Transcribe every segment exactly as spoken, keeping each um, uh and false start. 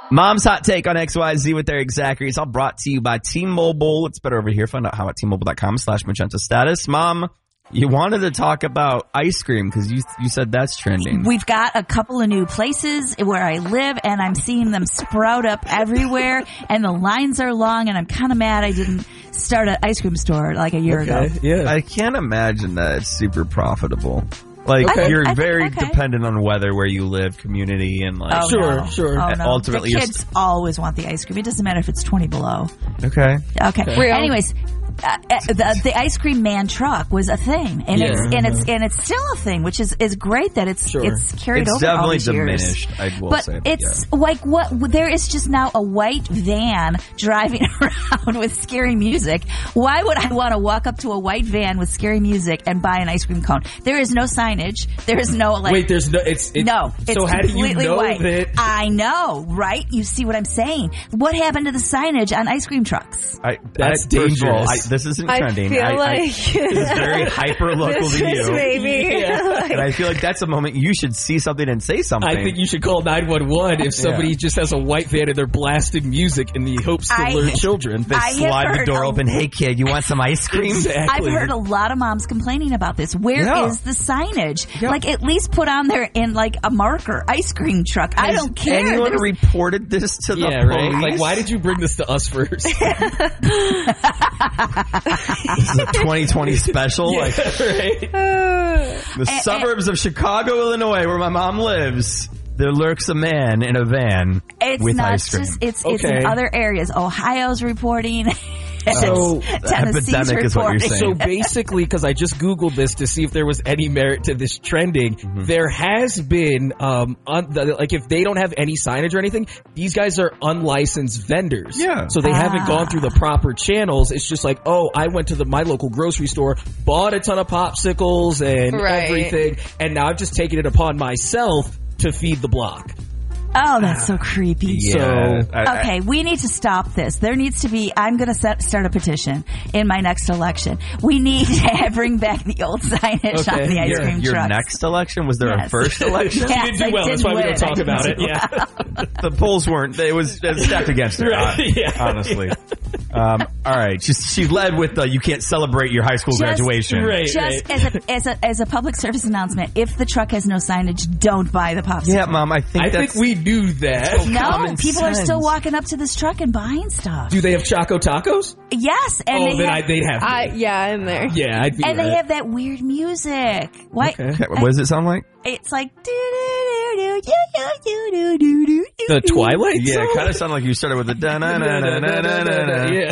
Mom's Hot Take on X Y Z with Eric Zachary. It's all brought to you by T-Mobile. It's better over here. Find out how at T-Mobile.com slash magenta status. Mom, you wanted to talk about ice cream because you you said that's trending. We've got a couple of new places where I live, and I'm seeing them sprout up everywhere, and the lines are long, and I'm kind of mad I didn't start an ice cream store like a year okay, ago. Yeah. I can't imagine that it's super profitable. Like, Okay. you're I think- very okay. dependent on weather, where you live, community, and like... Oh, Sure, no. sure. Oh, And no. ultimately the you're kids st- always want the ice cream. It doesn't matter if it's twenty below. Okay. Okay. Real. Anyways, uh, uh, the, the ice cream man truck was a thing, and Yeah. it's and it's and it's still a thing, which is, is great that it's Sure. it's carried It's over all definitely these years. diminished, I will But say. it's like what there is just now a white van driving around with scary music. Why would I want to walk up to a white van with scary music and buy an ice cream cone? There is no signage. There is no like. Wait, there's no. It's, it's no, it's so how do you completely know white. that? I know, right? You see what I'm saying? What happened to the signage on ice cream trucks? I, That's I, first of all, dangerous. I, this isn't I trending. feel I, like I, it's very hyper local this to is you. maybe. Yeah. like, And I feel like that's a moment you should see something and say something. I think you should call nine one one if somebody Yeah. just has a white van and they're blasting music in the hopes to I- lure children. They I have slide the heard door a- open. Hey, kid, you want some ice cream? Exactly. I've heard a lot of moms complaining about this. Where is Yeah. the signage? Yeah. Like, at least put on there in like a marker, ice cream truck. I Has don't care. anyone There's- reported this to the Yeah, police? right. Like, why did you bring this to us first? This is a twenty twenty special? Like, right. the suburbs of Chicago, Illinois, where my mom lives, there lurks a man in a van It's with not ice cream. just, it's, it's Okay. in other areas. Ohio's reporting. So, Tennessee's epidemic is what you're reporting. saying. So basically, because I just Googled this to see if there was any merit to this trending, Mm-hmm. there has been, um, un- the, like if they don't have any signage or anything, these guys are unlicensed vendors. Yeah. So they haven't Ah. gone through the proper channels. It's just like, oh, I went to the my local grocery store, bought a ton of popsicles and Right. everything, and now I've just taken it upon myself to feed the block. Oh, that's so creepy. Yeah. So- I- I- Okay, we need to stop this. There needs to be, I'm going to set, start a petition in my next election. We need to bring back the old signage Okay, on the ice your, cream your trucks. next election? Was there Yes. a first election? Yes, You didn't do I well. That's didn't why we don't win. talk I about it. didn't Yeah. The polls weren't. It was, it was stacked against her. Right, uh, yeah. Honestly. Um, all right. She, she led with the you can't celebrate your high school Just- graduation. Right. Just as a, as a as a public service announcement, if the truck has no signage, don't buy the popsicle. Yeah, Mom. I think I that's. think we knew that. No, common people are sense. still walking up to this truck and buying stuff. Do they have Choco Tacos? Yes, and oh, they then have, I, they'd have to. I, yeah, in there. yeah, I'd be and right. they have that weird music. Why? Okay. Okay, what does it sound like? It's like do do do do do do do do. The Twilight Yeah, Zone? it kind of sounded like you started with the da na na na na na na. Yeah.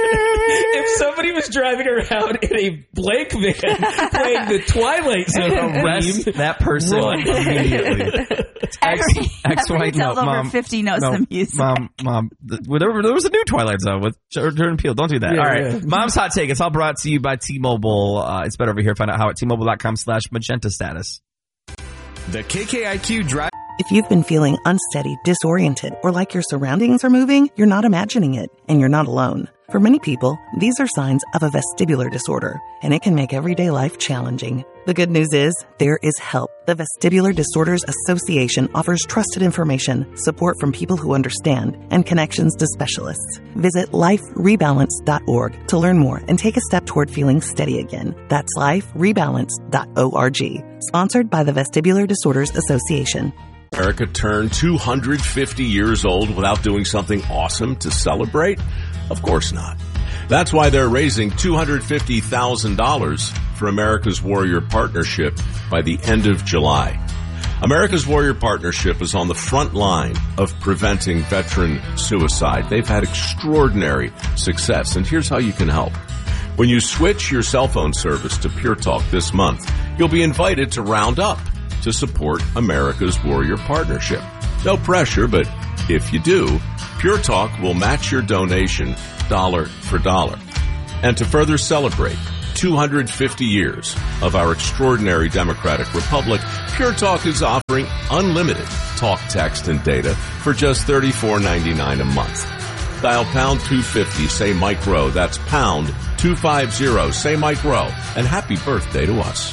If somebody was driving around in a blank van playing the Twilight Zone Arrest theme, that person Run. immediately. Every, Ex every wife, no, adult over mom, fifty knows no, the music. mom, mom. The, there, there was a new Twilight Zone with Jordan Peele. Don't do that. Yeah, all right, yeah. Mom's Hot Take. It's all brought to you by T-Mobile. Uh, it's better over here. Find out how at T-Mobile.com slash magenta status. The K K I Q Drive. If you've been feeling unsteady, disoriented, or like your surroundings are moving, you're not imagining it, and you're not alone. For many people, these are signs of a vestibular disorder, and it can make everyday life challenging. The good news is, there is help. The Vestibular Disorders Association offers trusted information, support from people who understand, and connections to specialists. Visit life rebalance dot org to learn more and take a step toward feeling steady again. That's life rebalance dot org. Sponsored by the Vestibular Disorders Association. America turned two hundred fifty years old without doing something awesome to celebrate? Of course not. That's why they're raising two hundred fifty thousand dollars for America's Warrior Partnership by the end of July. America's Warrior Partnership is on the front line of preventing veteran suicide. They've had extraordinary success, and here's how you can help. When you switch your cell phone service to Pure Talk this month, you'll be invited to round up to support America's Warrior Partnership. No pressure, but if you do, Pure Talk will match your donation dollar for dollar. And to further celebrate two hundred fifty years of our extraordinary democratic republic, Pure Talk is offering unlimited talk, text, and data for just thirty-four ninety-nine a month. Dial pound two fifty, say Mike Rowe. That's pound two fifty, say Mike Rowe. And happy birthday to us.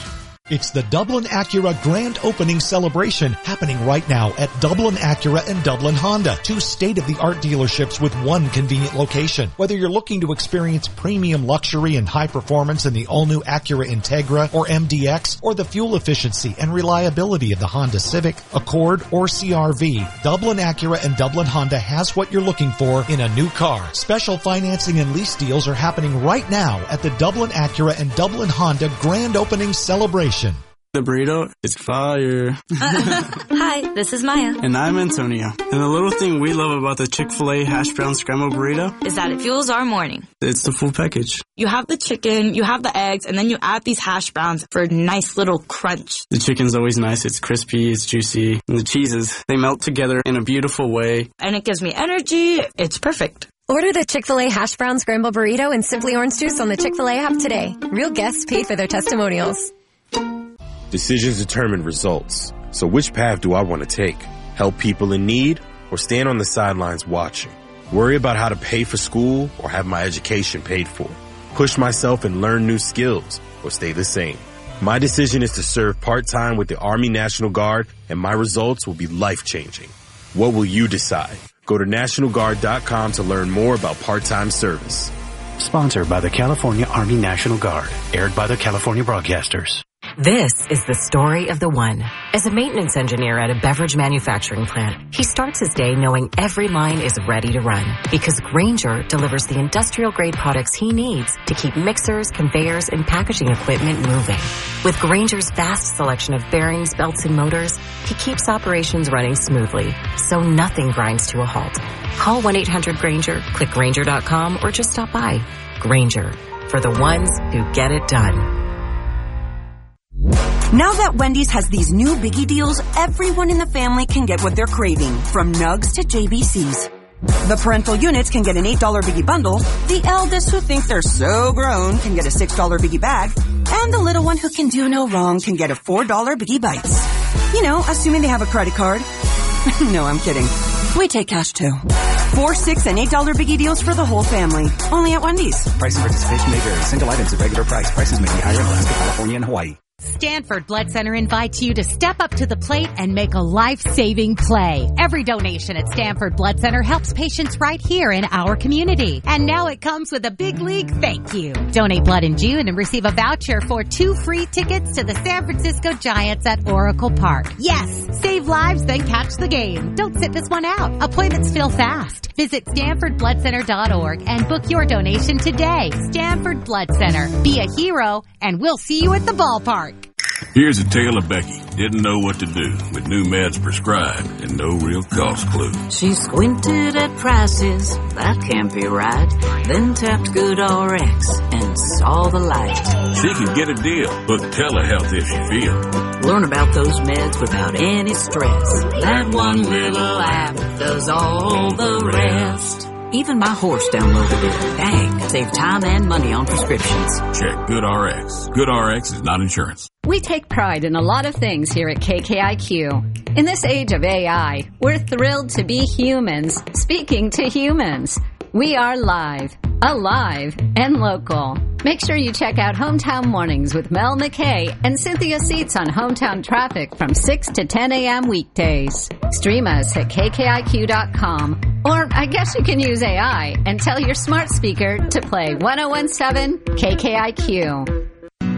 It's the Dublin Acura Grand Opening Celebration happening right now at Dublin Acura and Dublin Honda, two state-of-the-art dealerships with one convenient location. Whether you're looking to experience premium luxury and high performance in the all-new Acura Integra or M D X, or the fuel efficiency and reliability of the Honda Civic, Accord, or C R V, Dublin Acura and Dublin Honda has what you're looking for in a new car. Special financing and lease deals are happening right now at the Dublin Acura and Dublin Honda Grand Opening Celebration. The burrito is fire. Hi, this is Maya. And I'm Antonio. And the little thing we love about the Chick-fil-A hash brown scrambled burrito is that it fuels our morning. It's the full package. You have the chicken, you have the eggs, and then you add these hash browns for a nice little crunch. The chicken's always nice. It's crispy, it's juicy. And the cheeses, they melt together in a beautiful way. And it gives me energy. It's perfect. Order the Chick-fil-A hash brown scrambled burrito and Simply Orange Juice on the Chick-fil-A app today. Real guests pay for their testimonials. Decisions determine results. So which path do I want to take? Help people in need or stand on the sidelines watching? Worry about how to pay for school or have my education paid for? Push myself and learn new skills or stay the same? My decision is to serve part-time with the Army National Guard, and my results will be life-changing. What will you decide? Go to National Guard dot com to learn more about part-time service. Sponsored by the California Army National Guard. Aired by the California Broadcasters. This is the story of the one. As a maintenance engineer at a beverage manufacturing plant, he starts his day knowing every line is ready to run because Grainger delivers the industrial-grade products he needs to keep mixers, conveyors, and packaging equipment moving. With Grainger's vast selection of bearings, belts, and motors, he keeps operations running smoothly, so nothing grinds to a halt. Call one eight hundred Grainger, click Grainger dot com, or just stop by. Grainger, for the ones who get it done. Now that Wendy's has these new biggie deals, everyone in the family can get what they're craving, from nugs to J B Cs. The parental units can get an eight dollar biggie bundle, the eldest who think they're so grown can get a six dollar biggie bag, and the little one who can do no wrong can get a four dollar biggie bites. You know, assuming they have a credit card. No, I'm kidding. We take cash too. Four, six, and eight dollar biggie deals for the whole family. Only at Wendy's. Price and participation may vary. Single items at regular price. Prices may be higher in Alaska, California, and Hawaii. Stanford Blood Center invites you to step up to the plate and make a life-saving play. Every donation at Stanford Blood Center helps patients right here in our community. And now it comes with a big league thank you. Donate blood in June and receive a voucher for two free tickets to the San Francisco Giants at Oracle Park. Yes, save lives, then catch the game. Don't sit this one out. Appointments fill fast. Visit Stanford Blood Center dot org and book your donation today. Stanford Blood Center. Be a hero, and we'll see you at the ballpark. Here's a tale of Becky. Didn't know what to do with new meds prescribed and no real cost clue. She squinted at prices, that can't be right. Then tapped GoodRx and saw the light. She can get a deal. Book telehealth if she feels. Learn about those meds without any stress. That one little app does all the rest. Even my horse downloaded it. Dang, save time and money on prescriptions. Check GoodRx. GoodRx is not insurance. We take pride in a lot of things here at K K I Q. In this age of A I, we're thrilled to be humans speaking to humans. We are live, alive, and local. Make sure you check out Hometown Mornings with Mel McKay and Cynthia Seats on Hometown Traffic from six to ten a.m. weekdays. Stream us at K K I Q dot com. Or I guess you can use A I and tell your smart speaker to play one oh one seven K K I Q.